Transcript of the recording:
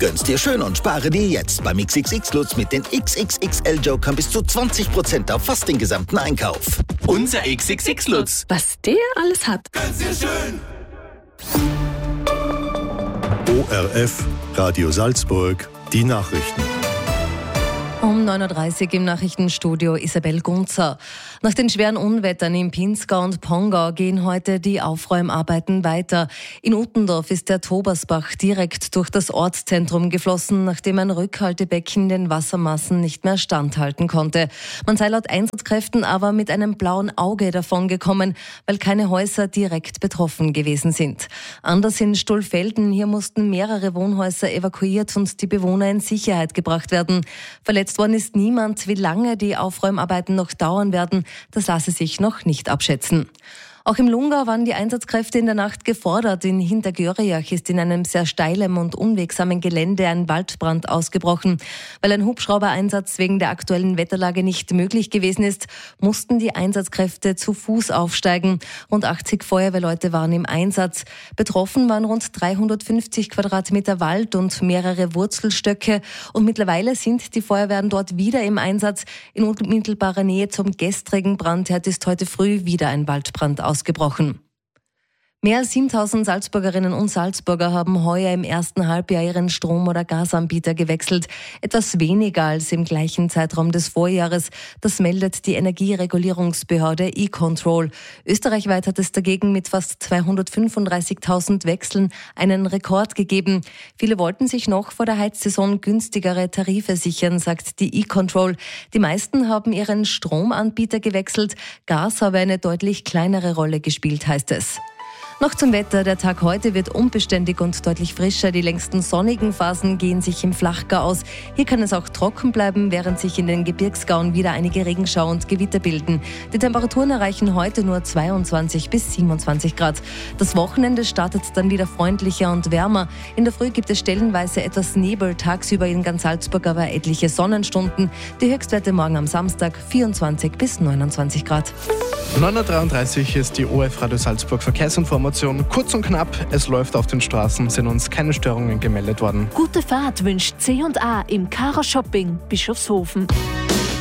Gönn's dir schön und spare dir jetzt beim XXX Lutz mit den XXXL-Jokern bis zu 20% auf fast den gesamten Einkauf. Unser XXX Lutz. Was der alles hat. Gönn's dir schön. ORF, Radio Salzburg, die Nachrichten. Um 9.30 Uhr im Nachrichtenstudio Isabel Gunzer. Nach den schweren Unwettern im Pinzgau und Pongau gehen heute die Aufräumarbeiten weiter. In Uttendorf ist der Tobersbach direkt durch das Ortszentrum geflossen, nachdem ein Rückhaltebecken den Wassermassen nicht mehr standhalten konnte. Man sei laut Einsatzkräften aber mit einem blauen Auge davongekommen, weil keine Häuser direkt betroffen gewesen sind. Anders in Stolfelden, hier mussten mehrere Wohnhäuser evakuiert und die Bewohner in Sicherheit gebracht werden. Verletzt worden ist niemand. Wie lange die Aufräumarbeiten noch dauern werden, das lasse sich noch nicht abschätzen. Auch im Lungau waren die Einsatzkräfte in der Nacht gefordert. In Hintergöriach ist in einem sehr steilen und unwegsamen Gelände ein Waldbrand ausgebrochen. Weil ein Hubschraubereinsatz wegen der aktuellen Wetterlage nicht möglich gewesen ist, mussten die Einsatzkräfte zu Fuß aufsteigen. Rund 80 Feuerwehrleute waren im Einsatz. Betroffen waren rund 350 Quadratmeter Wald und mehrere Wurzelstöcke. Und mittlerweile sind die Feuerwehren dort wieder im Einsatz. In unmittelbarer Nähe zum gestrigen Brandherd ist heute früh wieder ein Waldbrand ausgebrochen. Mehr als 7.000 Salzburgerinnen und Salzburger haben heuer im ersten Halbjahr ihren Strom- oder Gasanbieter gewechselt. Etwas weniger als im gleichen Zeitraum des Vorjahres. Das meldet die Energieregulierungsbehörde E-Control. Österreichweit hat es dagegen mit fast 235.000 Wechseln einen Rekord gegeben. Viele wollten sich noch vor der Heizsaison günstigere Tarife sichern, sagt die E-Control. Die meisten haben ihren Stromanbieter gewechselt. Gas habe eine deutlich kleinere Rolle gespielt, heißt es. Noch zum Wetter. Der Tag heute wird unbeständig und deutlich frischer. Die längsten sonnigen Phasen gehen sich im Flachgau aus. Hier kann es auch trocken bleiben, während sich in den Gebirgsgauen wieder einige Regenschauer und Gewitter bilden. Die Temperaturen erreichen heute nur 22 bis 27 Grad. Das Wochenende startet dann wieder freundlicher und wärmer. In der Früh gibt es stellenweise etwas Nebel, tagsüber in ganz Salzburg aber etliche Sonnenstunden. Die Höchstwerte morgen am Samstag 24 bis 29 Grad. 9.33 Uhr ist die ORF Radio Salzburg Verkehrsinformation. Kurz und knapp, es läuft auf den Straßen, sind uns keine Störungen gemeldet worden. Gute Fahrt wünscht C&A im Kara Shopping Bischofshofen.